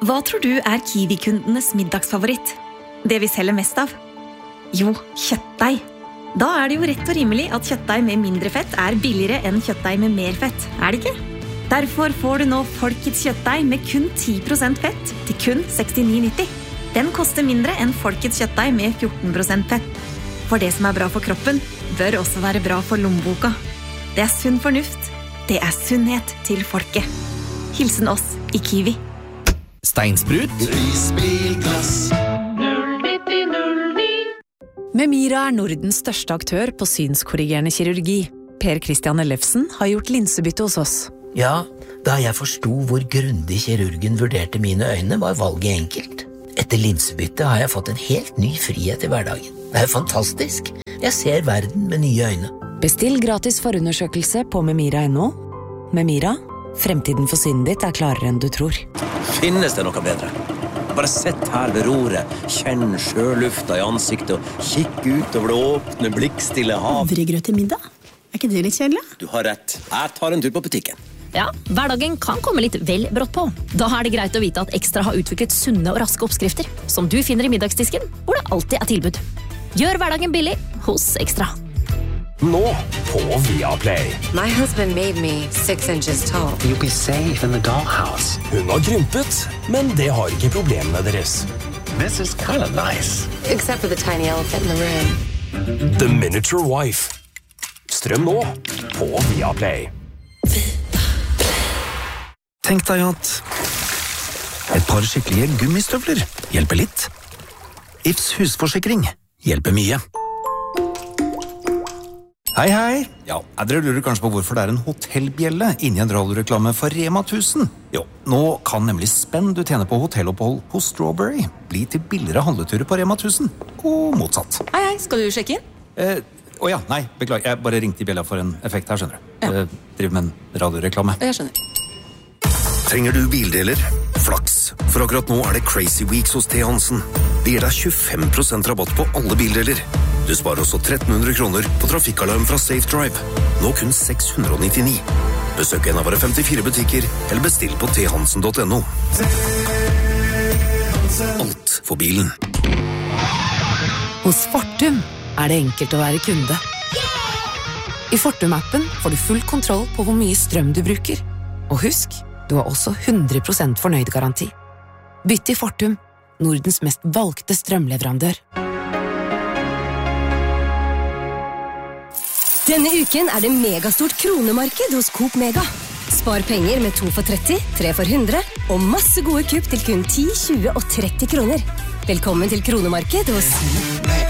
Hva tror du Kiwi-kundenes middagsfavoritt? Det vi selger mest av? Jo, kjøttdeig. Da det jo rett og rimelig at kjøttdeig med mindre fett billigere enn kjøttdeig med mer fett, det ikke? Derfor får du nå Folkets kjøttdeig med kun 10% fett til kun 69,90. Den koster mindre enn Folkets kjøttdeig med 14% fett. For det som bra for kroppen, bør også være bra for lommeboka. Det sunn fornuft. Det sunnhet til folket. Hilsen oss I Kiwi. Steinsprut. Prisbilglass. Memira Nordens største aktør på synskorrigerende kirurgi. Per Christian Ellefsen har gjort linsebytte hos oss. Ja, da jeg forstod hvor grundig kirurgen vurderte mine øyne, var valget enkelt. Etter linsebytte har jeg fått en helt ny frihet I hverdagen. Det jo fantastisk. Jeg ser verden med nye øyne. Bestill gratis forundersøkelse på memira.no. Memira, fremtiden for synet ditt klarere enn du tror. Finnes det noe bedre? Bare sett her ved roret, kjenn sjølufta I ansiktet og kikk ut over det åpne, blikkstille hav. Havregrøt til middag? Ikke det litt kjedelig? Du har rett. Jeg tar en tur på butikken. Ja, hverdagen kan komme litt vel brått på. Da det greit å vite at Ekstra har utviklet sunne og raske oppskrifter, som du finner I middagsdisken, hvor det alltid tilbud. Gjør hverdagen billig hos Ekstra. Nå på Viaplay. My husband made me 6 inches tall. You'll be safe in the dollhouse. Hun har krympet, men det har ikke problemene deres. This is kind of nice. Except for the tiny elephant in the room. The Miniature Wife. Strøm nå på Viaplay. Tenk deg at et par skikkelige gummistøvler hjelper litt. Ifs husforsikring hjelper mye. Hei, hei. Ja, dere lurer kanskje på hvorfor det en hotellbjelle inni en radioreklame for Rema 1000. Jo, nå kan nemlig spenn du tjener på hotellopphold hos Strawberry bli til billigere handleturer på Rema 1000, og motsatt. Hei, skal du sjekke inn? Ja, nei, beklager, jeg bare ringte I bjella for en effekt her, skjønner du. Ja. Driver med en radioreklame. Jeg skjønner. Trenger du bildeler? Flaks, for akkurat nå det Crazy Weeks hos T. Hansen. Det gir deg 25% rabatt på alle bildeler. Du sparer også 1300 kroner på trafikkalarm fra Safe Drive. Nå kun 699. Besøk en av våre 54 butikker, eller bestill på thansen.no. Alt for bilen. Hos Fortum det enkelt å være kunde. I Fortum-appen får du full kontroll på hvor mye strøm du bruker. Og husk, du har også 100% fornøyd garanti. Bytt I Fortum, Nordens mest valgte strømleverandør. Denne uken det megastort kronemarked hos Coop Mega. Spar penger med 2 for 30, 3 for 100 og masse gode kupp til kun 10, 20 og 30 kroner. Velkommen til kronemarked hos